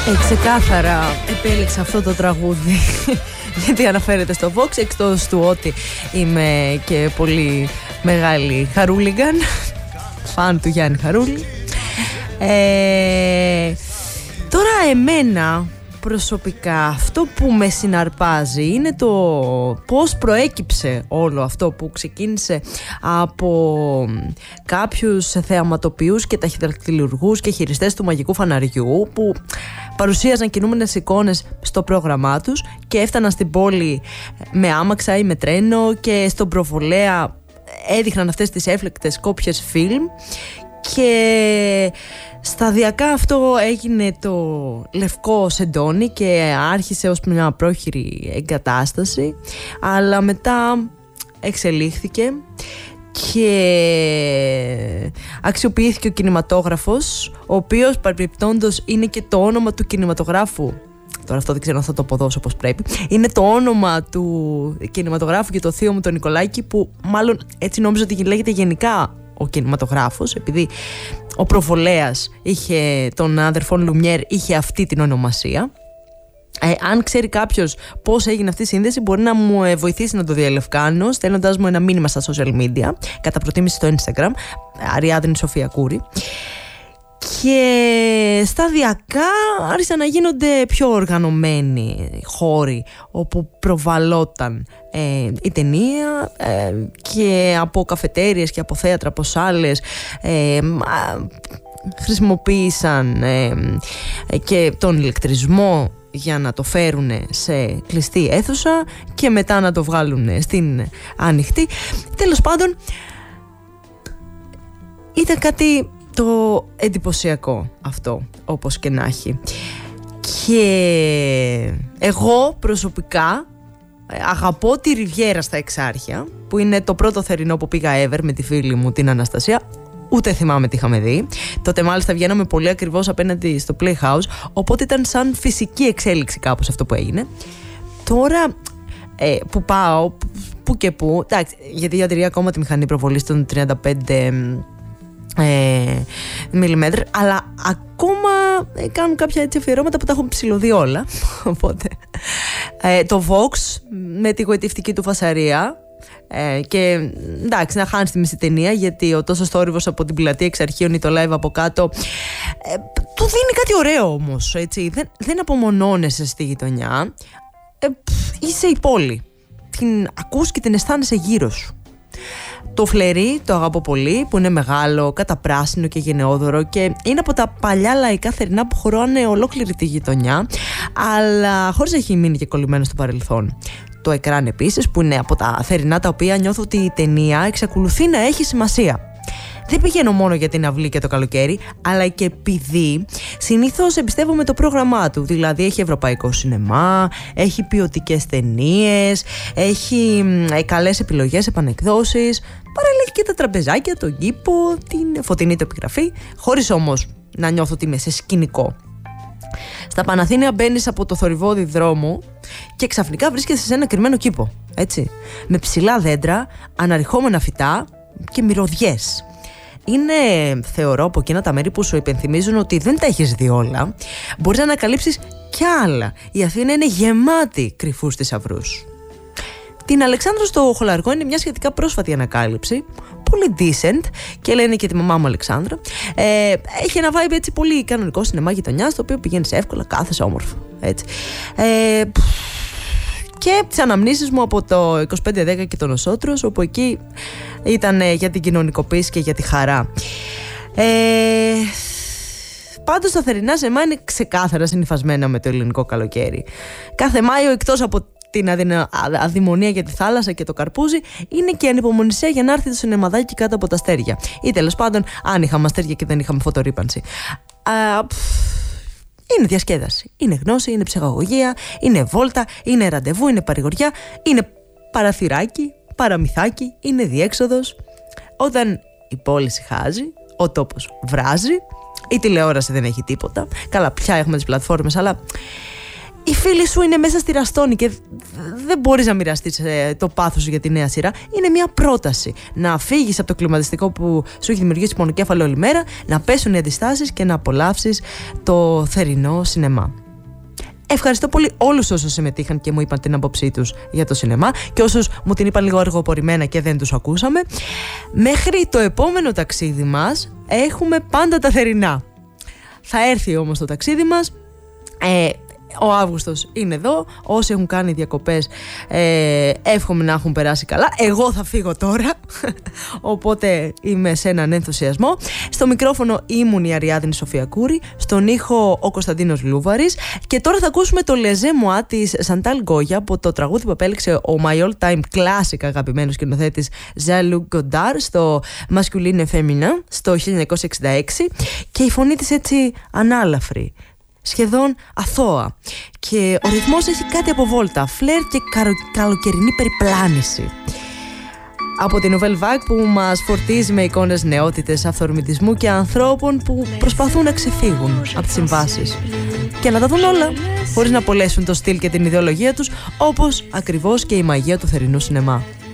Ξεκάθαρα επέλεξα αυτό το τραγούδι γιατί αναφέρεται στο Vox, εκτός του ότι είμαι και πολύ μεγάλη χαρούλιγκαν, φαν του Γιάννη Χαρούλη. Τώρα εμένα προσωπικά αυτό που με συναρπάζει είναι το πώς προέκυψε όλο αυτό, που ξεκίνησε από κάποιους θεαματοποιούς και ταχυδακτηλουργούς και χειριστές του μαγικού φαναριού που παρουσίαζαν κινούμενες εικόνες στο πρόγραμμά τους και έφταναν στην πόλη με άμαξα ή με τρένο και στον προβολέα έδειχναν αυτές τις έφλεκτες κόπιες φιλμ. Και σταδιακά αυτό έγινε το λευκό σεντόνι και άρχισε ως μια πρόχειρη εγκατάσταση, αλλά μετά εξελίχθηκε και αξιοποιήθηκε ο κινηματόγραφος, ο οποίος παρεμπιπτόντως είναι και το όνομα του κινηματογράφου. Τώρα αυτό δεν ξέρω αν θα το αποδώσω όπως πρέπει. Είναι το όνομα του κινηματογράφου και το θείο μου τον Νικολάκη, που μάλλον έτσι νόμιζα ότι λέγεται γενικά ο κινηματογράφος, επειδή ο προβολέας είχε τον αδερφόν Λουμιέρ, είχε αυτή την ονομασία. Αν ξέρει κάποιος πώς έγινε αυτή η σύνδεση, μπορεί να μου βοηθήσει να το διαλευκάνω στέλνοντας μου ένα μήνυμα στα social media, κατά προτίμηση στο Instagram, Αριάδνη Σοφία Κούρη. Και σταδιακά άρχισαν να γίνονται πιο οργανωμένοι χώροι όπου προβαλόταν η ταινία, και από καφετέριες και από θέατρα, από σάλες, χρησιμοποίησαν και τον ηλεκτρισμό για να το φέρουν σε κλειστή αίθουσα και μετά να το βγάλουν στην ανοιχτή. Τέλος πάντων, ήταν κάτι το εντυπωσιακό αυτό, όπως και να έχει. Και εγώ προσωπικά αγαπώ τη Ριβιέρα στα Εξάρχεια, που είναι το πρώτο θερινό που πήγα ever με τη φίλη μου την Αναστασία. Ούτε θυμάμαι τι είχαμε δει. Τότε μάλιστα βγαίναμε πολύ ακριβώς απέναντι στο Playhouse, οπότε ήταν σαν φυσική εξέλιξη κάπως αυτό που έγινε. Τώρα που πάω, που και που, εντάξει, γιατί διατηρεί ακόμα τη μηχανή προβολής των 35 μιλιμέτρ, αλλά ακόμα κάνουν κάποια έτσι αφιερώματα που τα έχουν ψηλωδεί όλα. Οπότε το Vox με τη γοητευτική του φασαρία, και εντάξει, να χάνει τη μισή ταινία, γιατί ο τόσο θόρυβος από την πλατεία Εξαρχείων ή το live από κάτω του δίνει κάτι ωραίο όμως, έτσι. Δεν απομονώνεσαι στη γειτονιά, είσαι η πόλη, την ακούς και την αισθάνεσαι γύρω σου. Το φλερί το αγαπώ πολύ, που είναι μεγάλο, καταπράσινο και γενναιόδωρο και είναι από τα παλιά λαϊκά θερινά που χωράνε ολόκληρη τη γειτονιά, αλλά χωρίς να έχει μείνει και κολλημένο στο παρελθόν. Το εκράν επίσης, που είναι από τα θερινά τα οποία νιώθω ότι η ταινία εξακολουθεί να έχει σημασία. Δεν πηγαίνω μόνο για την αυλή και το καλοκαίρι, αλλά και επειδή συνήθως εμπιστεύομαι το πρόγραμμά του. Δηλαδή έχει ευρωπαϊκό σινεμά, έχει ποιοτικές ταινίες, έχει καλές επιλογές, επανεκδόσεις, παραλέγει και τα τραπεζάκια, τον κήπο, την φωτεινή του επιγραφή, χωρίς όμως να νιώθω ότι είμαι σε σκηνικό. Στα Παναθήνια μπαίνεις από το θορυβόδι δρόμο και ξαφνικά βρίσκεσαι σε ένα κρυμμένο κήπο, έτσι, με ψηλά δέντρα, αναρριχόμενα φυτά και μυρωδιές. Είναι, θεωρώ, από εκείνα τα μέρη που σου υπενθυμίζουν ότι δεν τα έχεις δει όλα. Μπορείς να ανακαλύψεις κι άλλα. Η Αθήνα είναι γεμάτη κρυφούς θησαυρούς. Την Αλεξάνδρου στο Χολαργό είναι μια σχετικά πρόσφατη ανακάλυψη. Πολύ decent, και λένε και τη μαμά μου Αλεξάνδρα. Έχει ένα vibe έτσι πολύ κανονικό σινεμά γειτονιά, στο οποίο πηγαίνεις εύκολα, κάθεσαι όμορφα. Έτσι. Και τις αναμνήσεις μου από το 2510 και τον Οσότρος, όπου εκεί ήταν για την κοινωνικοποίηση και για τη χαρά. Πάντως τα θερινά σεμά είναι ξεκάθαρα συνυφασμένα με το ελληνικό καλοκαίρι. Κάθε Μάιο, εκτός από την αδειμονία για τη θάλασσα και το καρπούζι, είναι και ανυπομονησία για να έρθει το σινεμαδάκι κάτω από τα αστέρια. Ή τέλος πάντων, αν είχαμε αστέρια και δεν είχαμε φωτορύπανση. Είναι διασκέδαση, είναι γνώση, είναι ψυχαγωγία, είναι βόλτα, είναι ραντεβού, είναι παρηγοριά, είναι παραθυράκι, παραμυθάκι, είναι διέξοδος. Όταν η πόλη σιχάζει, ο τόπος βράζει, η τηλεόραση δεν έχει τίποτα. Καλά, πια έχουμε τις πλατφόρμες, αλλά οι φίλοι σου είναι μέσα στη Ραστόνη και δεν μπορείς να μοιραστείς το πάθος σου για τη νέα σειρά. Είναι μια πρόταση να φύγεις από το κλιματιστικό που σου έχει δημιουργήσει πονοκέφαλο όλη μέρα, να πέσουν οι αντιστάσεις και να απολαύσεις το θερινό σινεμά. Ευχαριστώ πολύ όλους όσους συμμετείχαν και μου είπαν την άποψή τους για το σινεμά και όσους μου την είπαν λίγο αργοπορημένα και δεν τους ακούσαμε. Μέχρι το επόμενο ταξίδι μας έχουμε πάντα τα θερινά. Θα έρθει όμως το ταξίδι μας. Ο Αύγουστος είναι εδώ. Όσοι έχουν κάνει διακοπές, εύχομαι να έχουν περάσει καλά. Εγώ θα φύγω τώρα, οπότε είμαι σε έναν ενθουσιασμό. Στο μικρόφωνο ήμουν η Αριάδνη Σοφία Κούρη, στον ήχο ο Κωνσταντίνος Λούβαρης. Και τώρα θα ακούσουμε το Λεζέ Μουά της Σαντάλ Γκόγια, από το τραγούδι που επέλεξε ο My All Time Classic αγαπημένος σκηνοθέτης Jean-Luc Godard στο Masculine Féminin στο 1966. Και η φωνή της έτσι ανάλαφρη, σχεδόν αθώα, και ο ρυθμός έχει κάτι από βόλτα, φλερ και καλοκαιρινή περιπλάνηση. Από την Nouvelle Vague που μας φορτίζει με εικόνες νεότητες, αυθορμητισμού και ανθρώπων που προσπαθούν να ξεφύγουν από τις συμβάσεις και να τα δουν όλα χωρίς να απολέσουν το στυλ και την ιδεολογία τους, όπως ακριβώς και η μαγεία του θερινού σινεμά.